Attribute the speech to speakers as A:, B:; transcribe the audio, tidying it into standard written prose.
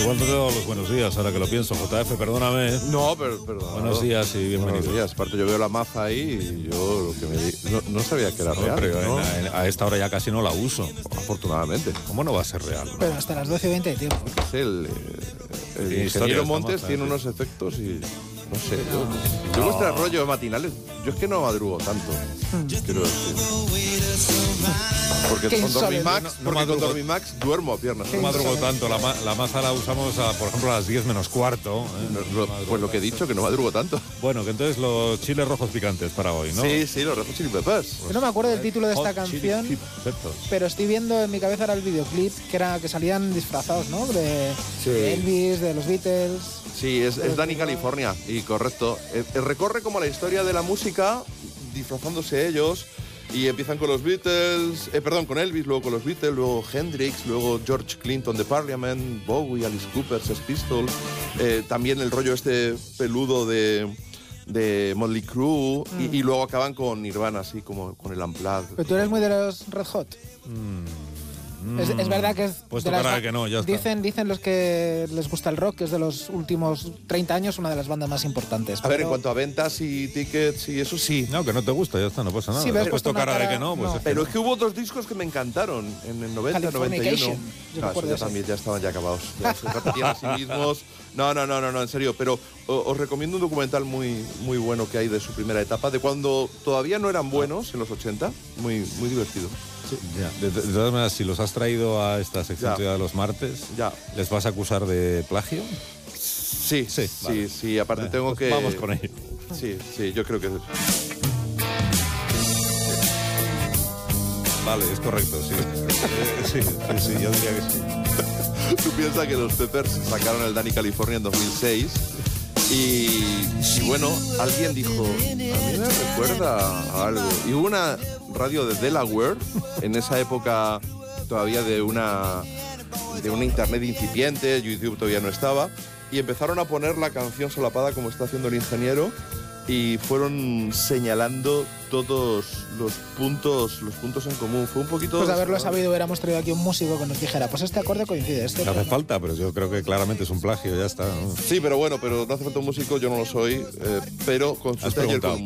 A: Igual no te he dado los buenos días, ahora que lo pienso, JF, perdóname.
B: No, perdón.
A: Buenos días y bienvenido.
B: Buenos días. Aparte, yo veo la maza ahí y yo lo que no sabía que era real.
A: Pero
B: ¿no?
A: a esta hora ya casi no la uso.
B: Afortunadamente.
A: ¿Cómo no va a ser real?
C: Pero hasta las 12:20 de tiempo.
B: Es el ingeniero Montes tiene unos efectos y... No sé, yo vuestros rollos matinales, yo es que no madrugo tanto, quiero decir. Porque con Dormimax duermo a piernas.
A: No madrugo tanto, la maza la usamos, por ejemplo, a las 10 menos cuarto.
B: Pues lo que he dicho, que no madrugo tanto.
A: Bueno, que entonces los chiles rojos picantes para hoy, ¿no?
B: Sí, los rojos chili peppers.
C: Yo no me acuerdo del título de esta canción, pero estoy viendo en mi cabeza ahora el videoclip, que salían disfrazados, ¿no? De Elvis, de los Beatles...
B: Sí, es Danny California, y correcto. Recorre como la historia de la música, disfrazándose ellos, y empiezan con los Beatles, con Elvis, luego con los Beatles, luego Hendrix, luego George Clinton de Parliament, Bowie, Alice Cooper, Sex Pistols, también el rollo este peludo de Motley Crue, y luego acaban con Nirvana, así como con el Unplugged.
C: ¿Pero tú eres muy de los Red Hot? Es verdad que es
A: pues tocará que no, ya está.
C: Dicen los que les gusta el rock que es de los últimos 30 años una de las bandas más importantes.
B: A ver, en cuanto a ventas y tickets y eso, sí.
A: No, que no te gusta, ya está, no pasa nada.
C: Sí,
A: te has puesto cara de que no, pues...
C: no.
B: Pero es que hubo otros discos que me encantaron en el 90, 91. Eso ya estaban ya acabados. Ya se repetían a sí mismos. No, en serio. Pero os recomiendo un documental muy, muy bueno que hay de su primera etapa, de cuando todavía no eran buenos, en los 80. Muy, muy divertido.
A: Sí. Ya. De todas maneras, si los has traído a esta sección de los martes, ¿les vas a acusar de plagio?
B: Sí.
A: Vale.
B: Sí. Aparte tengo que...
A: Vamos con ello.
B: Sí, yo creo que...
A: Vale, es correcto, sí. Sí, yo diría que sí.
B: Tú piensas que los Peppers sacaron el Danny California en 2006 y bueno, alguien dijo, a mí me recuerda a algo. Y hubo una radio de Delaware, en esa época todavía de una internet incipiente, YouTube todavía no estaba, y empezaron a poner la canción solapada como está haciendo el ingeniero, y fueron señalando todos los puntos en común. Fue un poquito...
C: Pues de haberlo sabido, hubiéramos traído aquí un músico que nos dijera, pues este acorde coincide.
A: No hace falta, pero yo creo que claramente es un plagio, ya está, ¿no?
B: Sí, pero no hace falta un músico, yo no lo soy, pero consulté ayer con